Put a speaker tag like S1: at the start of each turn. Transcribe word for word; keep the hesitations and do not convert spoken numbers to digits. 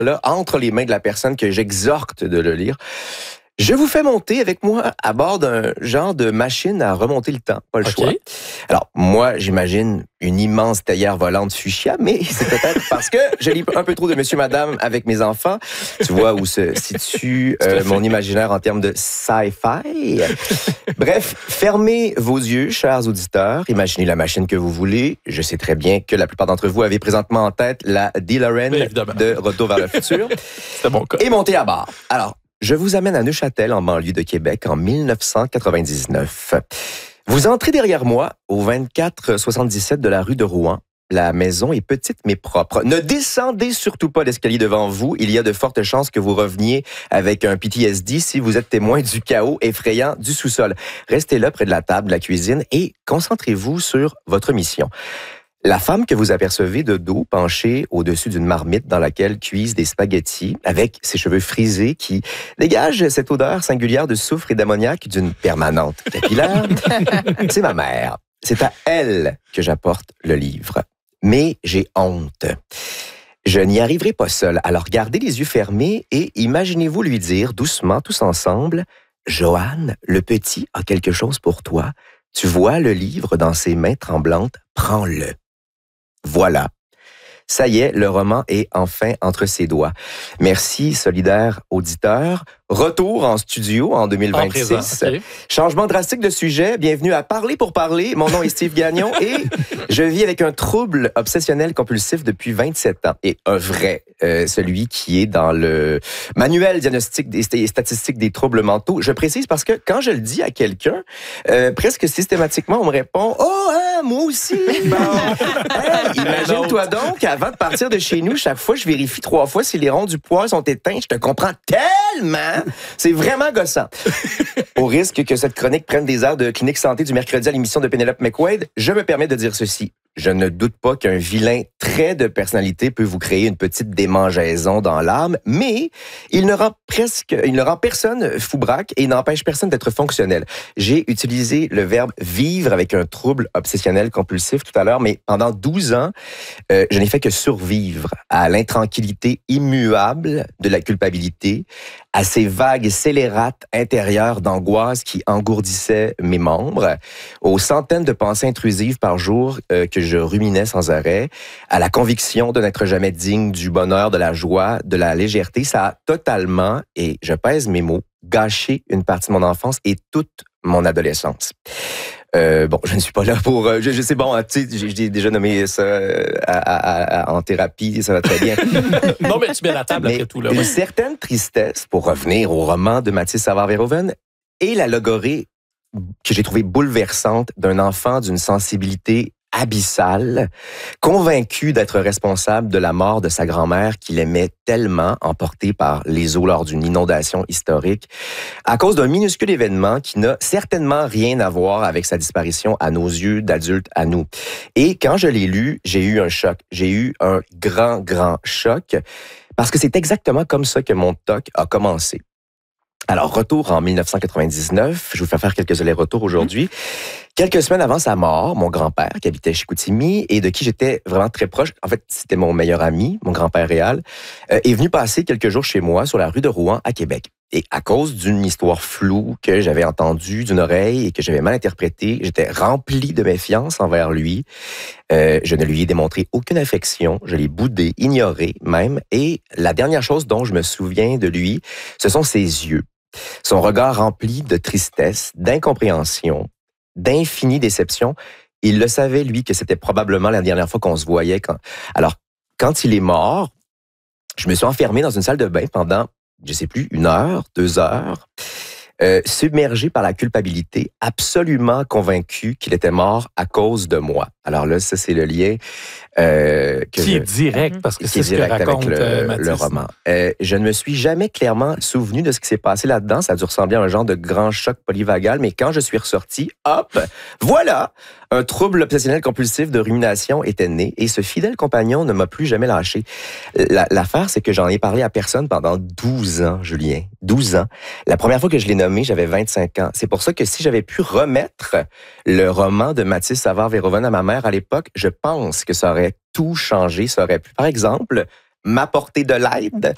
S1: là, entre les mains de la personne que j'exhorte de le lire. Je vous fais monter avec moi à bord d'un genre de machine à remonter le temps, pas le
S2: okay.
S1: choix. Alors, moi, j'imagine une immense théière volante fuchsia, mais c'est peut-être parce que je lis un peu trop de Monsieur Madame avec mes enfants. Tu vois où se situe euh, mon imaginaire en termes de sci-fi. Bref, fermez vos yeux, chers auditeurs. Imaginez la machine que vous voulez. Je sais très bien que la plupart d'entre vous avez présentement en tête la DeLorean de Retour vers le futur.
S2: C'est bon cas.
S1: Et montez à bord. Alors, je vous amène à Neuchâtel, en banlieue de Québec, en dix-neuf cent quatre-vingt-dix-neuf. Vous entrez derrière moi au vingt-quatre soixante-dix-sept de la rue de Rouen. La maison est petite mais propre. Ne descendez surtout pas l'escalier devant vous. Il y a de fortes chances que vous reveniez avec un P T S D si vous êtes témoin du chaos effrayant du sous-sol. Restez là près de la table de la cuisine et concentrez-vous sur votre mission. La femme que vous apercevez de dos penchée au-dessus d'une marmite dans laquelle cuisent des spaghettis avec ses cheveux frisés qui dégagent cette odeur singulière de soufre et d'ammoniac d'une permanente capillaire, c'est ma mère. C'est à elle que j'apporte le livre. Mais j'ai honte. Je n'y arriverai pas seul. Alors gardez les yeux fermés et imaginez-vous lui dire doucement tous ensemble « Joanne, le petit a quelque chose pour toi. Tu vois le livre dans ses mains tremblantes, prends-le. » Voilà. Ça y est, le roman est enfin entre ses doigts. Merci, solidaire auditeur. Retour en studio en deux mille vingt-six.
S2: En présent, okay.
S1: Changement drastique de sujet. Bienvenue à Parler pour parler. Mon nom est Steve Gagnon et je vis avec un trouble obsessionnel compulsif depuis vingt-sept ans. Et un vrai, euh, celui qui est dans le manuel diagnostic des statistiques des troubles mentaux. Je précise parce que quand je le dis à quelqu'un, euh, presque systématiquement, on me répond « Oh, hein, moi aussi! » Bon. Hey, imagine-toi donc, avant de partir de chez nous, chaque fois, je vérifie trois fois si les ronds du poêle sont éteints. Je te comprends tellement! C'est vraiment gossant. Au risque que cette chronique prenne des airs de clinique santé du mercredi à l'émission de Penelope McQuaid, je me permets de dire ceci. Je ne doute pas qu'un vilain trait de personnalité peut vous créer une petite démangeaison dans l'âme, mais il ne rend presque, il ne rend personne fou-braque et n'empêche personne d'être fonctionnel. J'ai utilisé le verbe vivre avec un trouble obsessionnel compulsif tout à l'heure, mais pendant douze ans, euh, je n'ai fait que survivre à l'intranquillité immuable de la culpabilité, à ces vagues scélérates intérieures d'angoisse qui engourdissaient mes membres, aux centaines de pensées intrusives par jour euh, que je ruminais sans arrêt, à la conviction de n'être jamais digne du bonheur, de la joie, de la légèreté. Ça a totalement, et je pèse mes mots, gâché une partie de mon enfance et toute mon adolescence. Euh, bon, je ne suis pas là pour... Euh, je, je sais, bon, tu sais, j'ai, j'ai déjà nommé ça euh, à, à, à, en thérapie, ça va très bien.
S2: Non, mais tu mets la table
S1: mais
S2: après tout. Là,
S1: une
S2: ouais.
S1: certaine tristesse, pour revenir au roman de Mathis Savard-Verhoeven, et la logorée que j'ai trouvée bouleversante d'un enfant d'une sensibilité abyssale, convaincu d'être responsable de la mort de sa grand-mère qu'il aimait tellement, emporté par les eaux lors d'une inondation historique, à cause d'un minuscule événement qui n'a certainement rien à voir avec sa disparition à nos yeux d'adultes à nous. Et quand je l'ai lu, j'ai eu un choc. J'ai eu un grand, grand choc, parce que c'est exactement comme ça que mon toc a commencé. Alors, retour en dix-neuf cent quatre-vingt-dix-neuf, je vous fais faire quelques allers-retours aujourd'hui. Quelques semaines avant sa mort, mon grand-père, qui habitait chez Chicoutimi et de qui j'étais vraiment très proche, en fait, c'était mon meilleur ami, mon grand-père réel, euh, est venu passer quelques jours chez moi sur la rue de Rouen à Québec. Et à cause d'une histoire floue que j'avais entendue d'une oreille et que j'avais mal interprétée, j'étais rempli de méfiance envers lui. Euh, je ne lui ai démontré aucune affection, je l'ai boudé, ignoré même. Et la dernière chose dont je me souviens de lui, ce sont ses yeux. Son regard rempli de tristesse, d'incompréhension, d'infinie déception. Il le savait, lui, que c'était probablement la dernière fois qu'on se voyait. Quand... Alors, quand il est mort, je me suis enfermé dans une salle de bain pendant, je sais plus, une heure, deux heures, euh, submergé par la culpabilité, absolument convaincu qu'il était mort à cause de moi. Alors là, ça, c'est le lien euh, que
S2: qui
S1: je,
S2: est direct, parce que c'est ce que raconte
S1: avec le,
S2: euh,
S1: le roman. Euh, je ne me suis jamais clairement souvenu de ce qui s'est passé là-dedans. Ça a dû ressembler à un genre de grand choc polyvagal, mais quand je suis ressorti, hop, voilà, un trouble obsessionnel compulsif de rumination était né et ce fidèle compagnon ne m'a plus jamais lâché. La, l'affaire, c'est que j'en ai parlé à personne pendant douze ans, Julien. douze ans. La première fois que je l'ai nommé, j'avais vingt-cinq ans. C'est pour ça que si j'avais pu remettre le roman de Mathis Savard-Verhoeven à ma mère à l'époque, je pense que ça aurait tout changé. Ça aurait pu, par exemple, m'apporter de l'aide